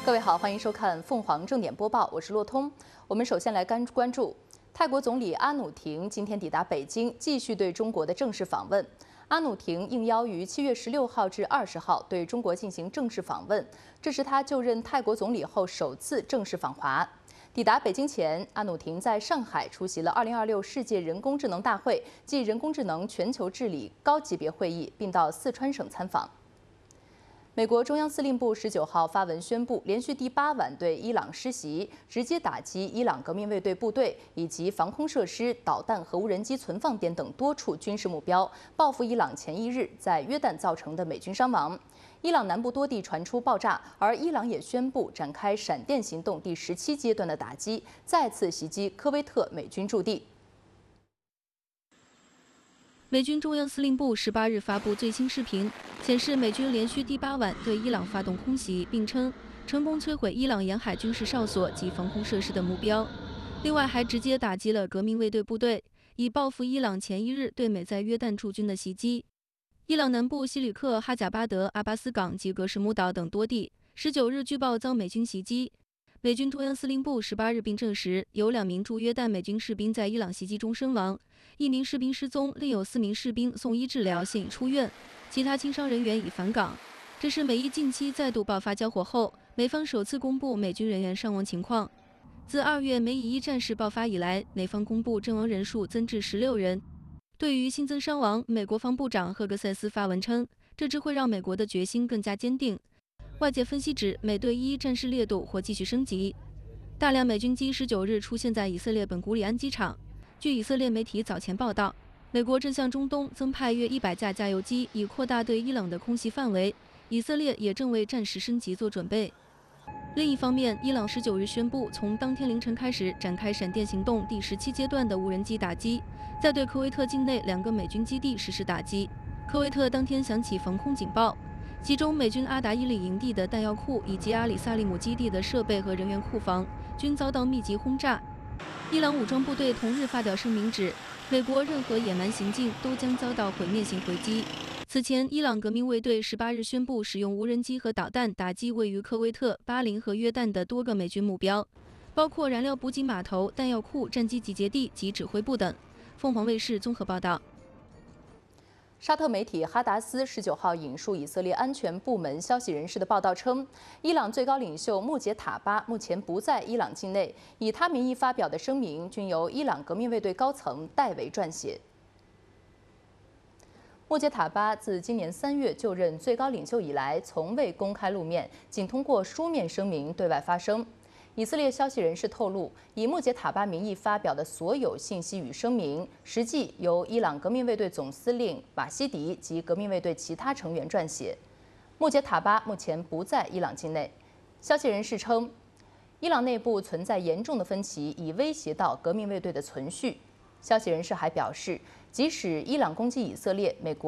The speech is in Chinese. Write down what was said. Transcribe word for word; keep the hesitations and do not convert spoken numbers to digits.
各位好，欢迎收看凤凰正点播报，我是骆通。我们首先来关关注泰国总理阿努廷今天抵达北京，继续对中国的正式访问。阿努廷应邀于七月十六号至二十号对中国进行正式访问，这是他就任泰国总理后首次正式访华。抵达北京前，阿努廷在上海出席了二零二六世界人工智能大会暨人工智能全球治理高级别会议，并到四川省参访。美国中央司令部十九号发文宣布，连续第八晚对伊朗施袭，直接打击伊朗革命卫队部队以及防空设施、导弹和无人机存放点等多处军事目标，报复伊朗前一日在约旦造成的美军伤亡。伊朗南部多地传出爆炸，而伊朗也宣布展开闪电行动第十七阶段的打击，再次袭击科威特美军驻地。 美军中央司令部十八日发布最新视频，显示美军连续第八晚对伊朗发动空袭，并称成功摧毁伊朗沿海军事哨所及防空设施的目标。另外，还直接打击了革命卫队部队，以报复伊朗前一日对美在约旦驻军的袭击。伊朗南部西里克、哈贾巴德、阿巴斯港及格什木岛等多地，十九日据报遭美军袭击。美军中央司令部十八日并证实，有两名驻约旦美军士兵在伊朗袭击中身亡，一名士兵失踪，另有四名士兵送医治疗，现已出院，其他轻伤人员已返港。这是美伊近期再度爆发交火后，美方首次公布美军人员伤亡情况。自二月美以伊战事爆发以来，美方公布阵亡人数增至十六人。对于新增伤亡，美国防部长赫格塞斯发文称，这只会让美国的决心更加坚定。外界分析指，美对伊战事烈度或继续升级。大量美军机十九日出现在以色列本古里安机场。据以色列媒体早前报道，美国正向中东增派约一百架加油机，以扩大对伊朗的空袭范围。以色列也正为战时升级做准备。另一方面，伊朗十九日宣布，从当天凌晨开始展开闪电行动第十七阶段的无人机打击，在对科威特境内两个美军基地实施打击。科威特当天响起防空警报。其中，美军阿达伊里营地的弹药库以及阿里萨利姆基地的设备和人员库房均遭到密集轰炸。伊朗武装部队同日发表声明指，美国任何野蛮行径都将遭到毁灭性回击。此前，伊朗革命卫队十八日宣布使用无人机和导弹打击位于科威特、巴林和约旦的多个美军目标，包括燃料补给码头、弹药库、战机集结地及指挥部等。凤凰卫视综合报道。 沙特媒体哈达斯十九号引述以色列安全部门消息人士的报道称，伊朗最高领袖穆杰塔巴目前不在伊朗境内，以他名义发表的声明均由伊朗革命卫队高层代为撰写。穆杰塔巴自今年三月就任最高领袖以来，从未公开露面，仅通过书面声明对外发声。以色列消息人士透露，以穆杰塔巴名义发表的所有信息与声明，实际由伊朗革命卫队总司令瓦希迪及革命卫队其他成员撰写。穆杰塔巴目前不在伊朗境内。消息人士称，伊朗内部存在严重的分歧，已威胁到革命卫队的存续。消息人士还表示，即使伊朗攻击以色列，美国